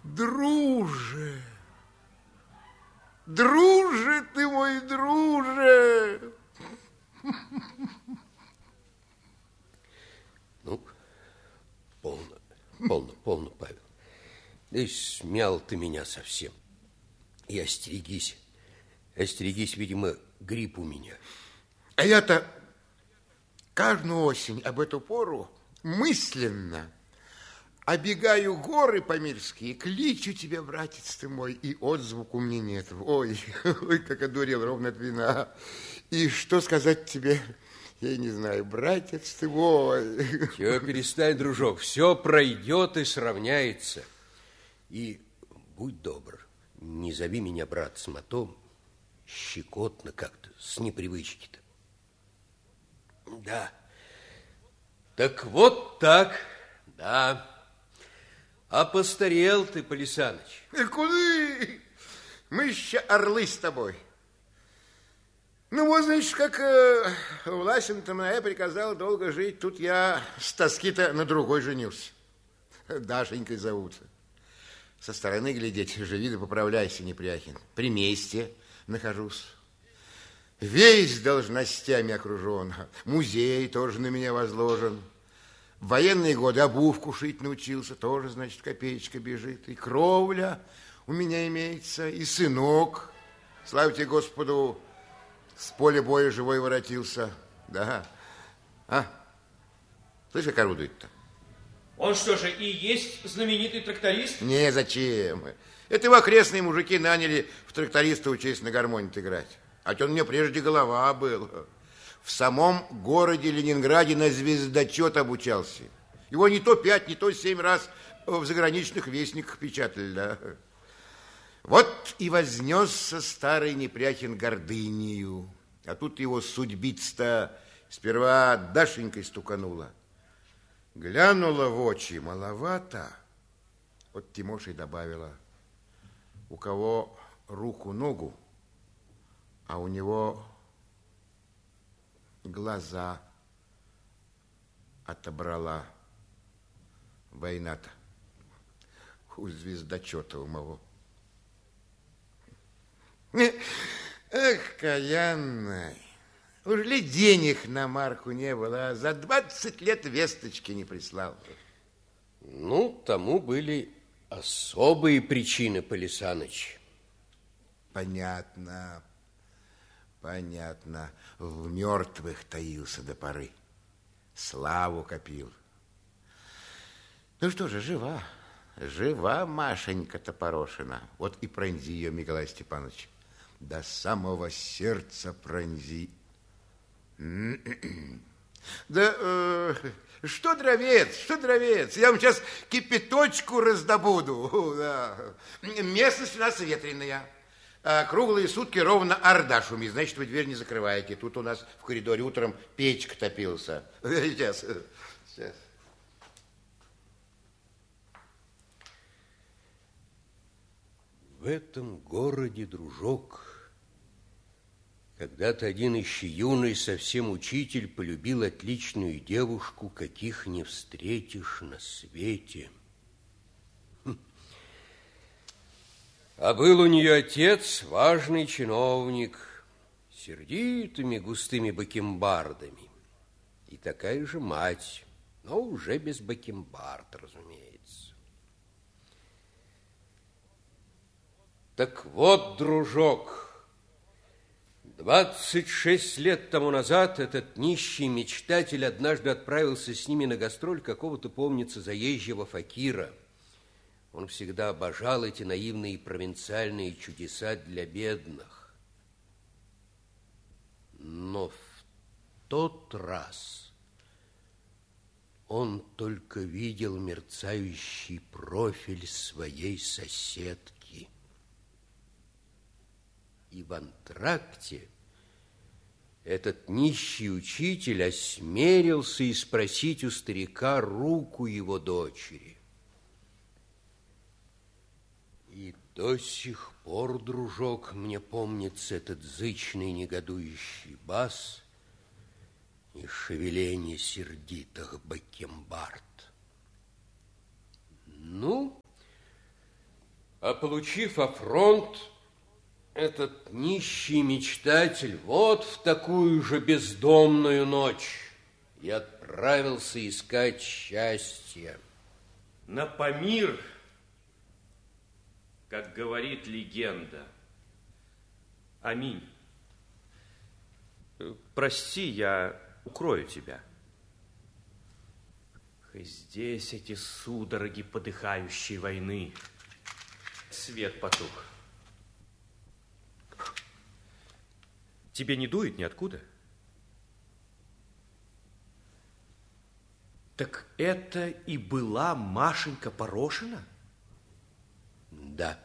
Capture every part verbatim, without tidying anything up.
Друже, друже ты мой, друже. Ну, полно, полно, полно, Павел. Да и смял ты меня совсем. И остерегись, остерегись, видимо, грипп у меня. А я-то каждую осень об эту пору мысленно обегаю горы помирские, кличу тебя, братец ты мой, и отзвуку мне нет. Ой, ой, как одурел ровно от вина. И что сказать тебе, я не знаю, братец ты мой. Все, перестань, дружок, все пройдет и сравняется. И будь добр, не зови меня братцем, а то щекотно как-то, с непривычки-то. Да, так вот так, да. А постарел ты, Полисаныч. И куды? Мы еще орлы с тобой. Ну, вот, значит, как э, Власина-то моя приказала долго жить, тут я с тоски-то на другой женился. Дашенькой зовут. Со стороны глядеть, живи да поправляйся, Непряхин. При месте нахожусь. Весь должностями окружен. Музей тоже на меня возложен. В военные годы обувку шить научился, тоже, значит, копеечка бежит. И кровля у меня имеется, и сынок, слава тебе Господу, с поля боя живой воротился. Да. А? Слышь, как орудует-то? Он что же, и есть знаменитый тракторист? Не, зачем? Это его окрестные мужики наняли в тракториста учесть на гармонии играть. А он мне прежде голова был. В самом городе Ленинграде на звездочет обучался. Его не то пять, не то семь раз в заграничных вестниках печатали. Да. Вот и вознесся старый Непряхин гордынею. А тут его судьбица-то сперва Дашенькой стуканула. Глянула в очи, маловато. Вот Тимоша и добавила: у кого руку-ногу, а у него глаза отобрала. Война-то у звездочета у моего. Эх, каянный, уж ли денег на марку не было, а за двадцать лет весточки не прислал. Ну, тому были особые причины, Полисаныч. Понятно, понятно. В мертвых таился до поры. Славу копил. Ну что же, жива. Жива Машенька Топорошина. Вот и пронзи ее, Николай Степанович. До самого сердца пронзи. Да э, что дровец, что дровец? Я вам сейчас кипяточку раздобуду. Да. Местность у нас ветреная. А круглые сутки ровно орда шумит. Значит, вы дверь не закрываете. Тут у нас в коридоре утром печка топился. Сейчас, сейчас. В этом городе, дружок, когда-то один еще юный совсем учитель полюбил отличную девушку, каких не встретишь на свете. Хм. А был у нее отец, важный чиновник, сердитыми густыми бакенбардами, и такая же мать, но уже без бакенбард, разумеется. Так вот, дружок, двадцать шесть лет тому назад этот нищий мечтатель однажды отправился с ними на гастроль какого-то, помнится, заезжего факира. Он всегда обожал эти наивные провинциальные чудеса для бедных. Но в тот раз он только видел мерцающий профиль своей соседки. И в антракте этот нищий учитель осмелился и спросить у старика руку его дочери. И до сих пор, дружок, мне помнится этот зычный негодующий бас и шевеление сердитых бакенбард. Ну, А получив афронт, этот нищий мечтатель вот в такую же бездомную ночь и отправился искать счастья. На Памир, как говорит легенда. Аминь. Прости, я укрою тебя. Здесь эти судороги подыхающей войны. Свет потух. Тебе не дует ниоткуда? Так это и была Машенька Порошина? Да.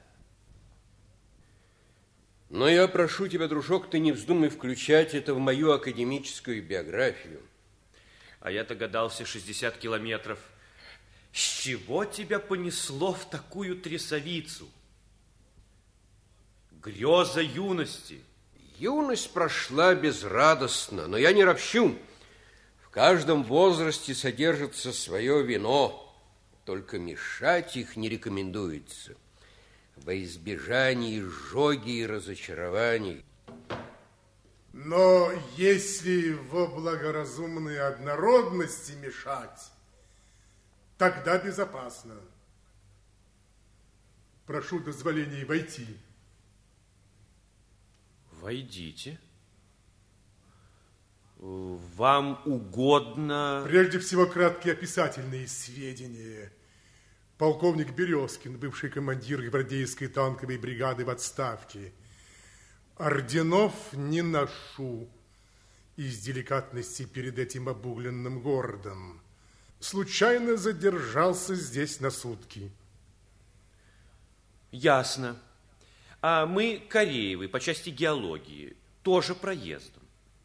Но я прошу тебя, дружок, ты не вздумай включать это в мою академическую биографию. А я догадался, шестьдесят километров. С чего тебя понесло в такую трясовицу? Греза юности. Юность прошла безрадостно, но я не ропщу. В каждом возрасте содержится свое вино, только мешать их не рекомендуется, во избежание изжоги и разочарований. Но если во благоразумной однородности мешать, тогда безопасно. Прошу дозволения войти. Войдите. Вам угодно... Прежде всего, краткие описательные сведения. Полковник Березкин, бывший командир гвардейской танковой бригады в отставке. Орденов не ношу из деликатности перед этим обугленным городом. Случайно задержался здесь на сутки. Ясно. А мы Кореевы по части геологии, тоже проездом.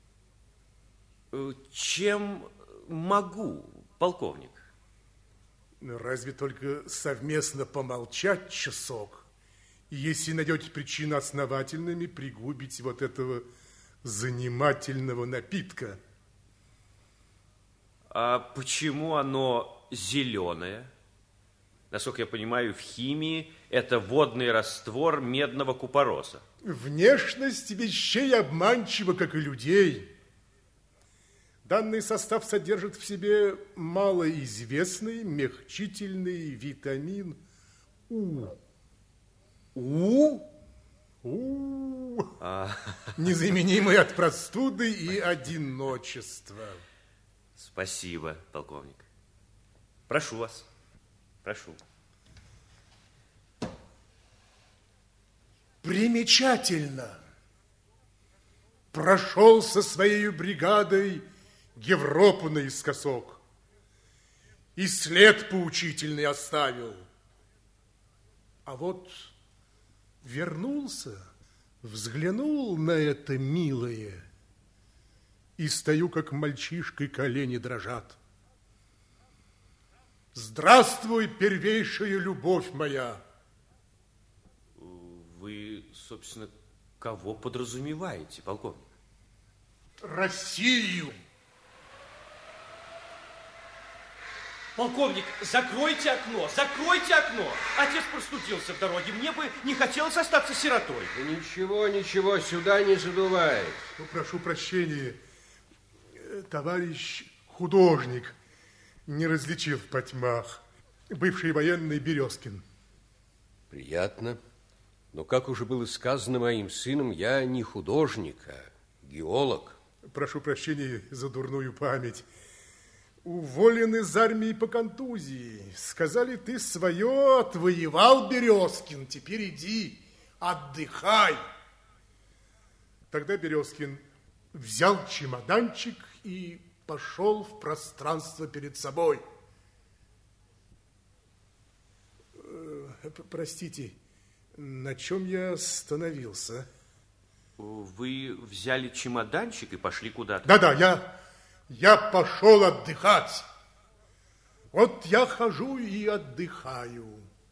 Чем могу, полковник? Разве только совместно помолчать часок, и если найдете причины основательными, пригубить вот этого занимательного напитка. А почему оно зеленое? Насколько я понимаю, в химии это водный раствор медного купороса. Внешность вещей обманчива, как и людей. Данный состав содержит в себе малоизвестный мягчительный витамин У. У? У. А... Незаменимый от простуды и одиночества. Спасибо, полковник. Прошу вас. Прошу. Примечательно. Прошел со своей бригадой Европу наискосок. И след поучительный оставил. А вот вернулся, взглянул на это милое, и стою, как мальчишкой, колени дрожат. Здравствуй, первейшая любовь моя. Вы, собственно, кого подразумеваете, полковник? Россию. Полковник, закройте окно, закройте окно. Отец простудился в дороге, мне бы не хотелось остаться сиротой. Да ничего, ничего, сюда не задувает. Ну, прошу прощения, товарищ художник не различил в потьмах. Бывший военный Березкин. Приятно. Но, как уже было сказано моим сыном, я не художник, а геолог. Прошу прощения за дурную память. Уволен из армии по контузии. Сказали, ты свое отвоевал, Березкин. Теперь иди, отдыхай. Тогда Березкин взял чемоданчик и пошел в пространство перед собой. Простите, на чем я остановился? Вы взяли чемоданчик и пошли куда-то? Да-да, я, я пошел отдыхать. Вот я хожу и отдыхаю.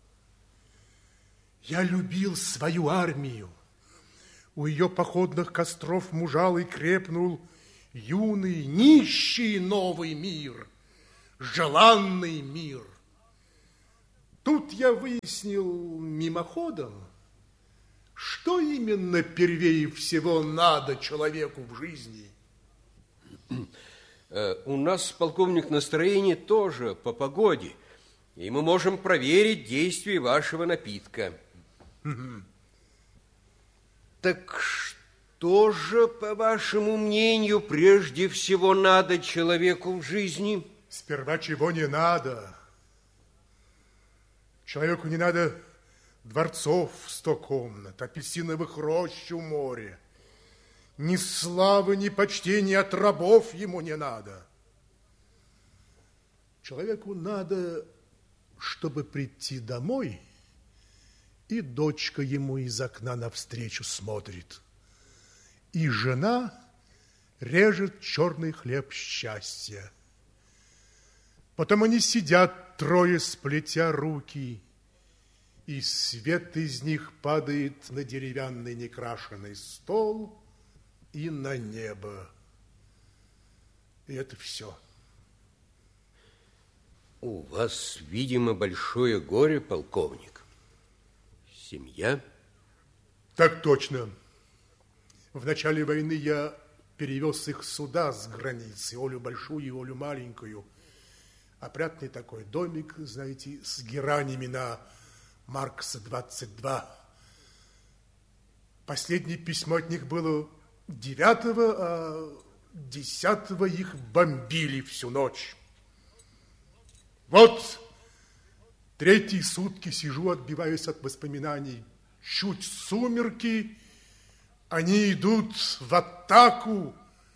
Я любил свою армию. У ее походных костров мужал и крепнул юный, нищий новый мир, желанный мир. Тут я выяснил мимоходом, что именно первее всего надо человеку в жизни. У нас, полковник, настроение тоже по погоде, и мы можем проверить действие вашего напитка. Так что же, по вашему мнению, прежде всего надо человеку в жизни? Сперва чего не надо. Человеку не надо дворцов сто комнат, апельсиновых рощ у моря. Ни славы, ни почтения от рабов ему не надо. Человеку надо, чтобы прийти домой, и дочка ему из окна навстречу смотрит, и жена режет черный хлеб счастья. Потом они сидят трое, сплетя руки, и свет из них падает на деревянный некрашенный стол и на небо. И это все. У вас, видимо, большое горе, полковник. Семья? Так точно. В начале войны я перевез их сюда с границы, Олю большую и Олю маленькую. Опрятный такой домик, знаете, с геранями на Маркса двадцать два. Последнее письмо от них было девятого, а десятого их бомбили всю ночь. Вот третьи сутки сижу, отбиваюсь от воспоминаний. Чуть сумерки, они идут в атаку.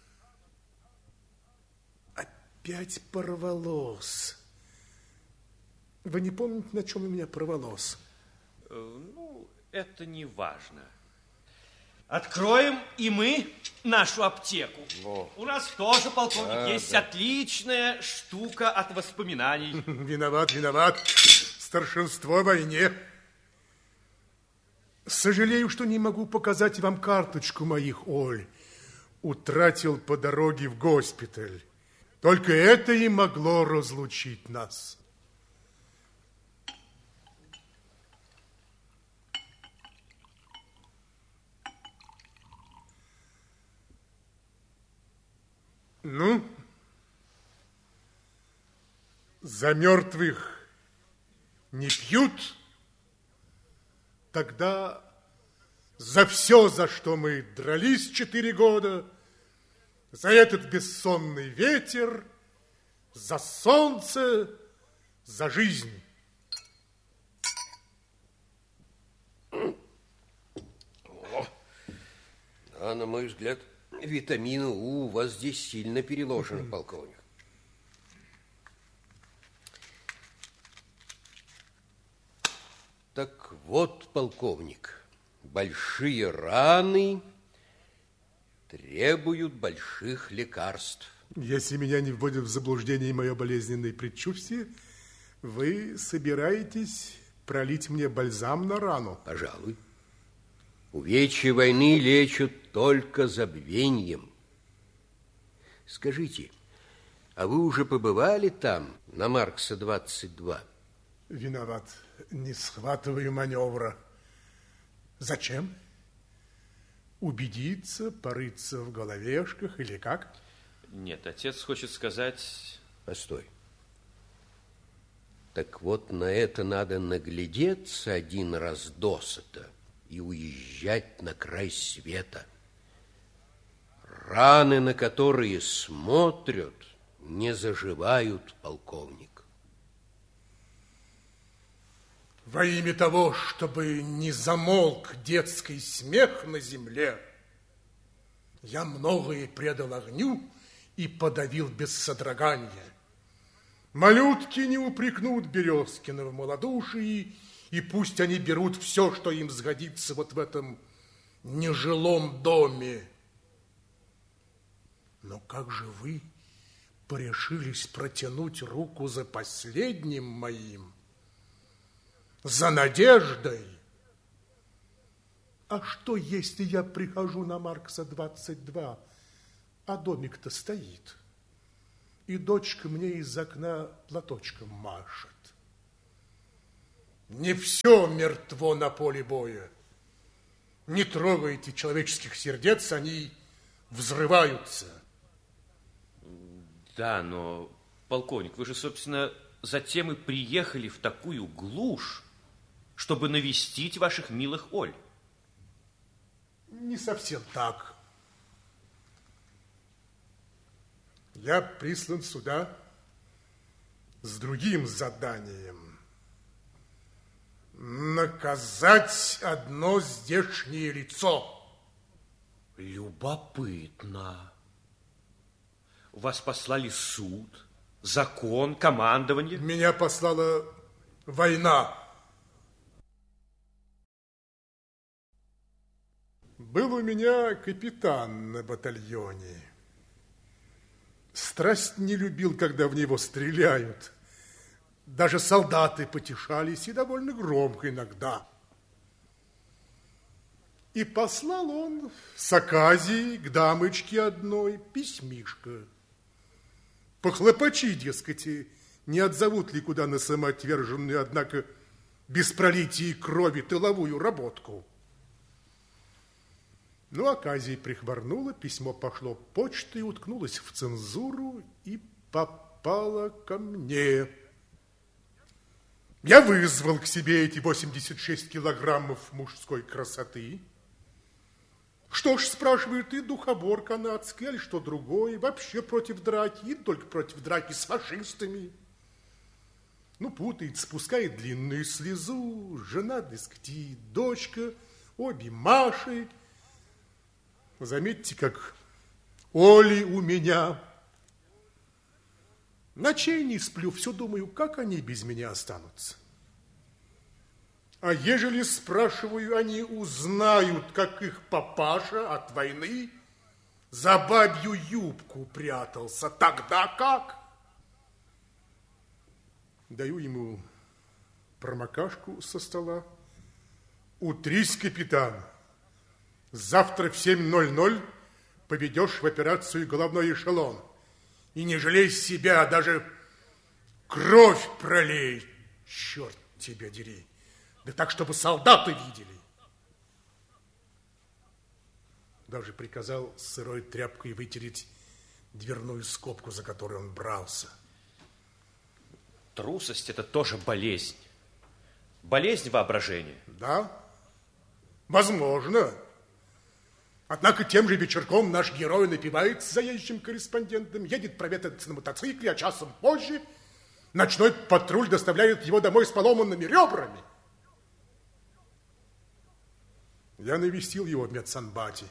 Опять порвалось. Вы не помните, на чем у меня порвалось? Ну, это не важно. Откроем и мы нашу аптеку. Во. У нас тоже, полковник, а, есть да. отличная штука от воспоминаний. Виноват, виноват. Старшинство в войне. Сожалею, что не могу показать вам карточку моих, Оль. Утратил по дороге в госпиталь. Только это и могло разлучить нас. Ну, за мертвых не пьют, тогда за все, за что мы дрались четыре года, за этот бессонный ветер, за солнце, за жизнь. О, да, на мой взгляд, витамина У у вас здесь сильно переложено, полковник. Так вот, полковник, большие раны требуют больших лекарств. Если меня не вводят в заблуждение мое болезненное предчувствие, вы собираетесь пролить мне бальзам на рану? Пожалуй. Увечья войны лечат только забвением. Скажите, а вы уже побывали там, на Маркса двадцать два? Виноват, не схватываю маневра. Зачем? Убедиться, порыться в головешках или как? Нет, отец хочет сказать... Постой. Так вот, на это надо наглядеться один раз досыта и уезжать на край света. Раны, на которые смотрят, не заживают, полковник. Во имя того, чтобы не замолк детский смех на земле, я многое предал огню и подавил без содрогания. Малютки не упрекнут Березкина в малодушии, и пусть они берут все, что им сгодится вот в этом нежилом доме. Но как же вы порешились протянуть руку за последним моим, за надеждой? А что, если я прихожу на Маркса двадцать два, а домик-то стоит, и дочка мне из окна платочком машет? Не все мертво на поле боя. Не трогайте человеческих сердец, они взрываются. Да, но, полковник, вы же, собственно, затем и приехали в такую глушь, чтобы навестить ваших милых Оль. Не совсем так. Я прислан сюда с другим заданием. Наказать одно здешнее лицо. Любопытно. Вас послали суд, закон, командование? Меня послала война. Был у меня капитан на батальоне. Страсть не любил, когда в него стреляют. Даже солдаты потешались, и довольно громко иногда. И послал он с оказией к дамочке одной письмишко. Похлопочи, дескать, не отзовут ли куда на самоотверженную, однако, без пролития крови тыловую работку. Ну, оказия прихворнула, письмо пошло почтой, уткнулось в цензуру и попало ко мне. Я вызвал к себе эти восемьдесят шесть килограммов мужской красоты. Что ж, спрашивают, и духобор канадский, или что другое, вообще против драки, и только против драки с фашистами. Ну, путает, спускает длинную слезу, жена, дескать, и дочка, обе Маши. Заметьте, как Оли у меня. Ночей не сплю, все думаю, как они без меня останутся. А ежели, спрашиваю, они узнают, как их папаша от войны за бабью юбку прятался, тогда как? Даю ему промокашку со стола. Утрись, капитан. Завтра в семь ноль ноль поведешь в операцию головной эшелон. И не жалей себя, даже кровь пролей. Черт тебя дери. Да так, чтобы солдаты видели. Даже приказал сырой тряпкой вытереть дверную скобку, за которой он брался. Трусость – это тоже болезнь. Болезнь воображения. Да, возможно. Однако тем же вечерком наш герой напивается с заезжим корреспондентом, едет проветриться на мотоцикле, а часом позже ночной патруль доставляет его домой с поломанными ребрами. Я навестил его в медсанбате.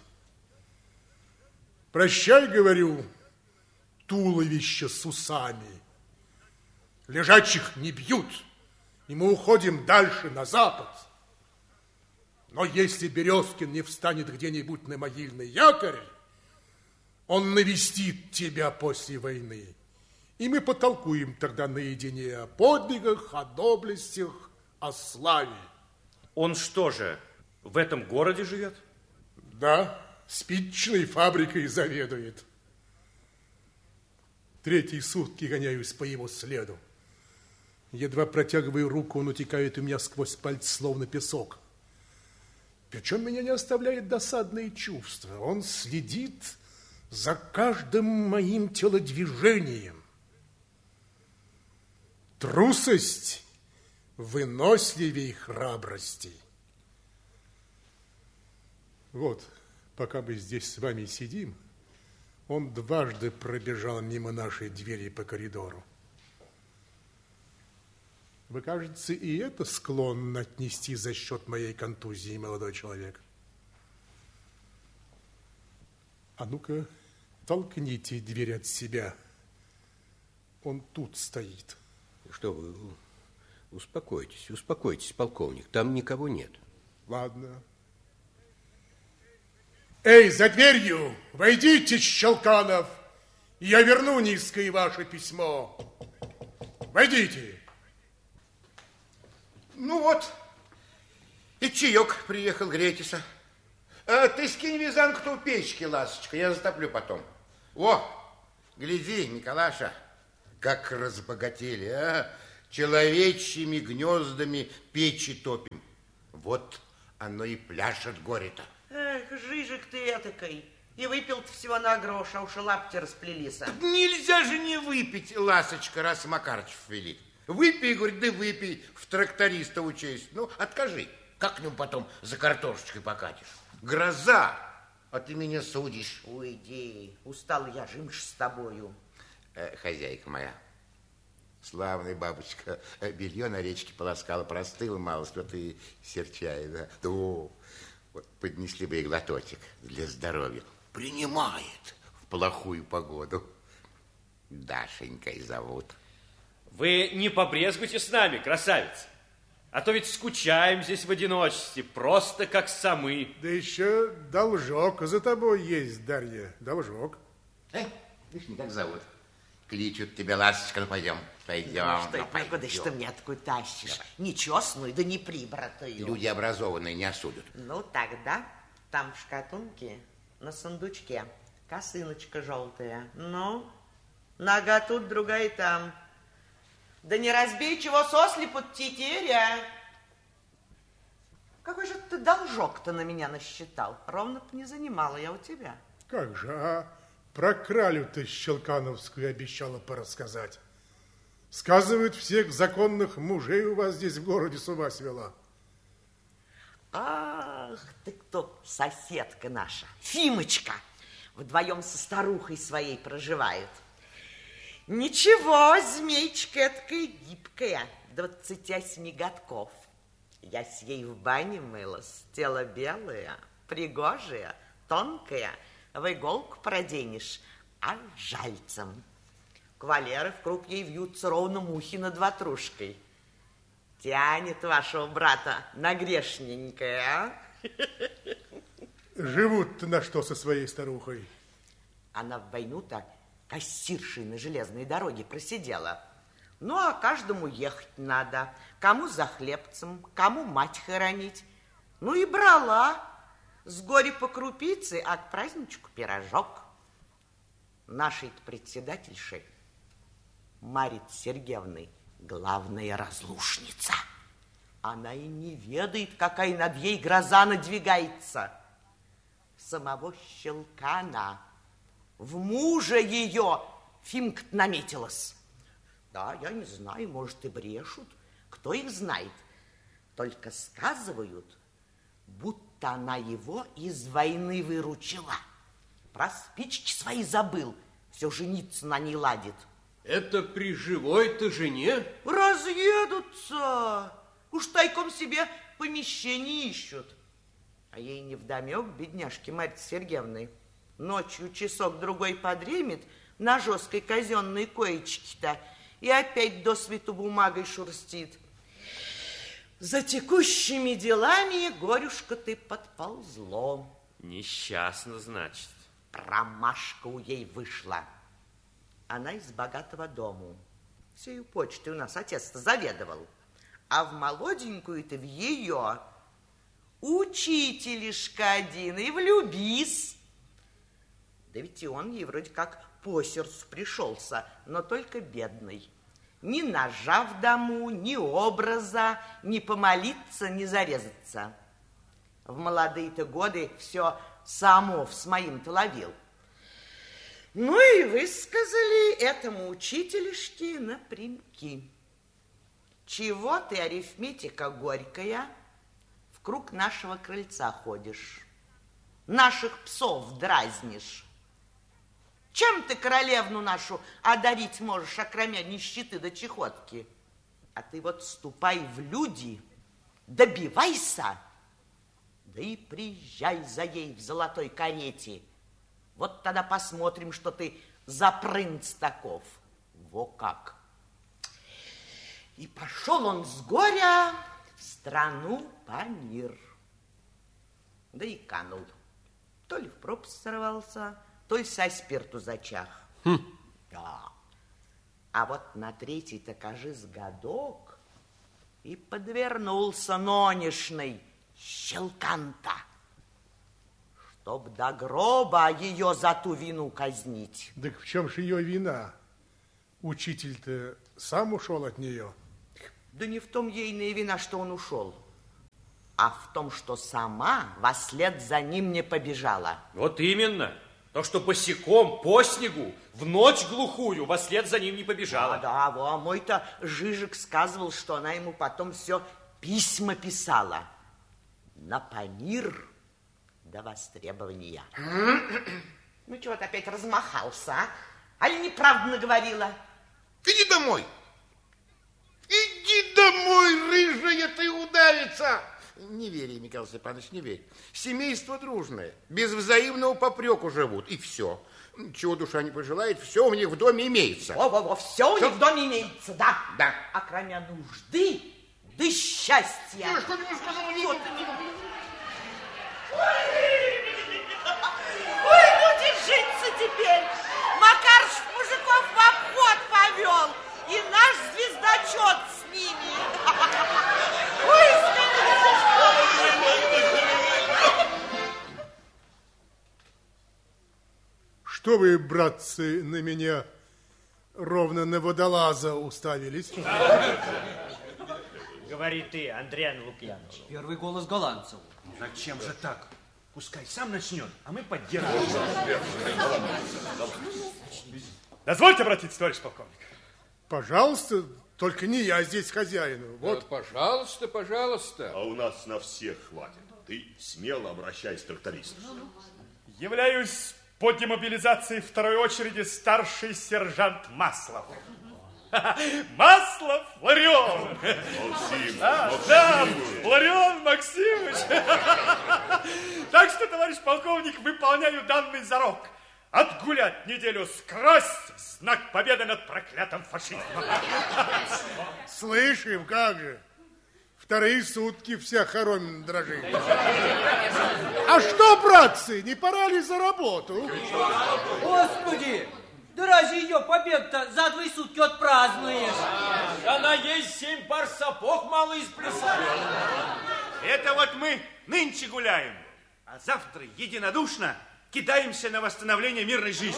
Прощай, говорю, туловище с усами. Лежачих не бьют, и мы уходим дальше, на запад. Но если Березкин не встанет где-нибудь на могильный якорь, он навестит тебя после войны. И мы потолкуем тогда наедине о подвигах, о доблестях, о славе. Он что же, в этом городе живет? Да, спичечной фабрикой заведует. Третьи сутки гоняюсь по его следу. Едва протягиваю руку, он утекает у меня сквозь пальцы, словно песок. Причем меня не оставляет досадные чувства. Он следит за каждым моим телодвижением. Трусость выносливей храбрости. Вот, пока мы здесь с вами сидим, он дважды пробежал мимо нашей двери по коридору. Вы, кажется, и это склонны отнести за счет моей контузии, молодой человек. А ну-ка, толкните дверь от себя. Он тут стоит. Что вы, успокойтесь, успокойтесь, полковник, там никого нет. Ладно. Эй, за дверью, войдите, Щелканов, и я верну низкое ваше письмо. Войдите. Ну вот, и чаек приехал, грейтесь. А ты скинь вязанку-то у печки, ласочка, я затоплю потом. О, гляди, Николаша, как разбогатели, а? человечьими гнездами печи топим. Вот оно и пляшет горе-то. Эх, жижик ты этакой. И выпил-то всего на грош, а уж и лапти расплелись. Так нельзя же не выпить, ласочка, раз Макарычев велит. Выпей, говорит, да выпей, в тракториста учесть. Ну, откажи. Как к нему потом за картошечкой покатишь? Гроза, а ты меня судишь. Уйди, устал я, Жимш, с тобою. Э, хозяйка моя, славная бабочка, белье на речке полоскала, простыла малость, вот и серчает. Да? Да, о, вот поднесли бы и глоточек для здоровья. Принимает в плохую погоду. Дашенькой зовут. Вы не побрезгуйте с нами, красавица. А то ведь скучаем здесь в одиночестве, просто как самы. Да еще должок за тобой есть, Дарья, должок. Э, видишь, не как зовут. Кличут тебя, ласочка, ну пойдем. Пойдем, Ну, что ну, это, ну, куда ж ты меня такую тащишь? Давай. Нечестную, да не прибратую. Люди образованные не осудят. Ну, тогда там в шкатулке на сундучке косыночка желтая. Ну, нога тут, другая там. Да не разбей чего сослепу, тетеря. Какой же ты должок-то на меня насчитал? Ровно б не занимала я у тебя. Как же, а? Про кралю-то Щелкановскую обещала порассказать. Сказывают, всех законных мужей у вас здесь в городе с ума свела. Ах, ты кто, соседка наша, Фимочка. Вдвоем со старухой своей проживают. Ничего, змеечка эткая гибкая, двадцати восьми годков. Я с ей в бане мылась, тело белое, пригожее, тонкое. В иголку проденешь, а жальцем. Кавалеры в круг ей вьются ровно мухи над ватрушкой. Тянет вашего брата на грешненькое, а? Живут-то на что со своей старухой? Она в войну-то кассиршей на железной дороге просидела. Ну, а каждому ехать надо. Кому за хлебцем, кому мать хоронить. Ну, и брала с горя по крупице, а к праздничку пирожок. Нашей-то председательши Марьи Сергеевны главная разлушница. Она и не ведает, какая над ей гроза надвигается. Самого Щелкана, в мужа ее, Фимка-то наметилась. Да, я не знаю, может, и брешут. Кто их знает? Только сказывают, будто она его из войны выручила. Про спички свои забыл. Все жениться на ней ладит. Это при живой-то жене? Разъедутся. Уж тайком себе помещение ищут. А ей невдомек, бедняжки Марьи Сергеевны. Ночью часок-другой подремет на жесткой казенной коечке-то и опять до свету бумагой шурстит. За текущими делами, горюшка, ты подползло. Несчастно, значит. Промашка у ей вышла. Она из богатого дому. Всею почтой у нас отец-то заведовал. А в молоденькую-то, в ее, учителишка один, и влюбись. Да ведь и он ей вроде как по сердцу пришелся, но только бедный. Ни ножа в дому, ни образа, ни помолиться, ни зарезаться. В молодые-то годы все самов с моим-то ловил. Ну и высказали этому учителишке напрямки. Чего ты, арифметика горькая, в круг нашего крыльца ходишь? Наших псов дразнишь? Чем ты королевну нашу одарить можешь, окромя нищеты до чехотки? А ты вот ступай в люди, добивайся, да и приезжай за ей в золотой карете. Вот тогда посмотрим, что ты за принц таков. Во как! И пошел он с горя в страну Памир. Да и канул. То ли в пропасть сорвался, то ли со спирту зачах. Хм. Да. А вот на третий-то, кажись, годок и подвернулся нонешный Щелкан-то, чтоб до гроба ее за ту вину казнить. Так в чем же ее вина? Учитель-то сам ушел от нее. Да не в том ейная вина, что он ушел, а в том, что сама вослед за ним не побежала. Вот именно. То, что босиком по снегу в ночь глухую вослед за ним не побежала. Да, да, а мой-то Жижик сказывал, что она ему потом все письма писала. На панир до востребования. Ну, чего ты опять размахался, а? Али неправду наговорила? Иди домой. Иди домой, рыжая ты удавица. Не верь, Михаил Степанович, не верь. Семейство дружное, без взаимного попреку живут, и все. Чего душа не пожелает, все у них в доме имеется. Во-во-во, все у них в доме имеется, да? Да. А кроме нужды, да счастья. Ой, что ты мне сказала? Вот. Ой, ну держится теперь. Макарыч мужиков в обход повел, и наш звездочет с ними. Ой, что вы, братцы, на меня ровно на водолаза уставились? Говори ты, Андриан Лукьянович. Первый голос голландцев. Зачем же так? Пускай сам начнет, а мы поддержим. Дозвольте обратиться, товарищ полковник. Пожалуйста, только не я здесь хозяин. Вот. Да, пожалуйста, пожалуйста. А у нас на всех хватит. Ты смело обращайся к трактористу. Являюсь по демобилизации второй очереди старший сержант Маслов. Маслов Ларион. Максим, Да, Максим. да, Ларион Максимович. Так что, товарищ полковник, выполняю данный зарок. Отгулять неделю скрозь в знак победы над проклятым фашизмом. Слышим, как же. Вторые сутки вся хоромина дрожит. А что, братцы, не пора ли за работу? Господи, да разве ее победу-то за двое сутки отпразднуешь? Она есть семь пар сапог мало исплясали. Это вот мы нынче гуляем, а завтра единодушно кидаемся на восстановление мирной жизни.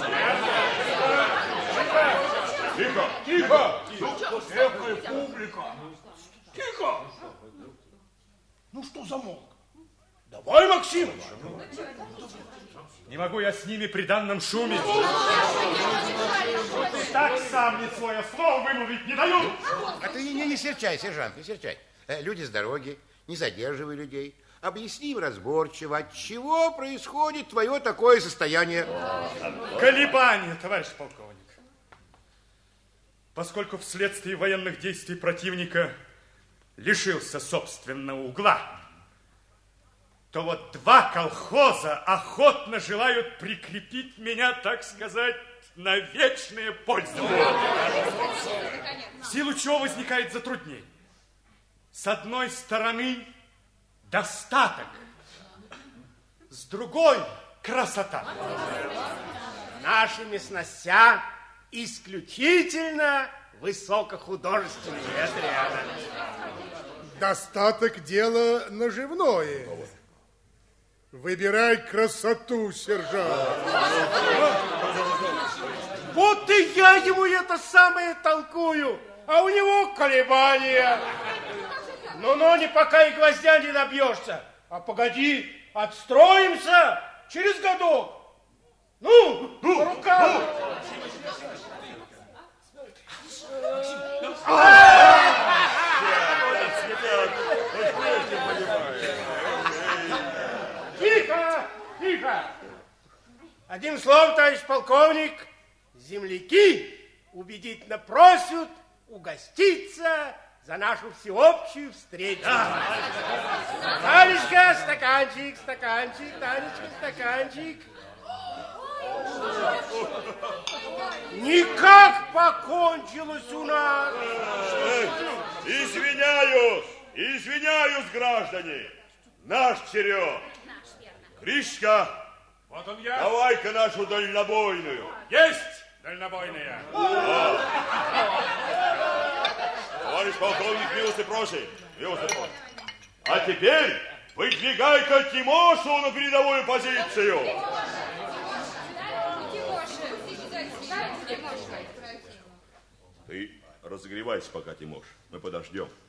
Тихо, тихо! Крепкая публика. Тихо! Ну что замолк? Давай, Максимыч! Не могу я с ними при данном шуме. Так сам ни свое слово вымолвить не даю. А ты не, не серчай, сержант, не серчай. Э, Люди с дороги, не задерживай людей. Объясни им разборчиво, от чего происходит твое такое состояние. Колебания, товарищ полковник. Поскольку вследствие военных действий противника лишился собственного угла, то вот два колхоза охотно желают прикрепить меня, так сказать, на вечное пользование. В силу чего возникает затруднение. С одной стороны, достаток, с другой красота. Наши местностя исключительно высокохудожественные. Это реально. Достаток дело наживное. Выбирай красоту, сержант. Вот и я ему это самое толкую, а у него колебания. Ну-ну, не пока и гвоздя не набьешься. А погоди, отстроимся через годок. Ну, по рукам. Тихо, тихо. Одним словом, товарищ полковник, земляки убедительно просят угоститься за нашу всеобщую встречу. Танечка, стаканчик, стаканчик, Танечка, стаканчик. Никак покончилось у нас. Извиняюсь, извиняюсь, граждане. Наш черед. Гришка, Вот он я. давай-ка нашу дальнобойную. Есть дальнобойная. Товарищ полковник, милости просит. Милости просит. А теперь выдвигай-ка Тимошу на передовую позицию. Ты разогревайся пока, Тимош. Мы подождем.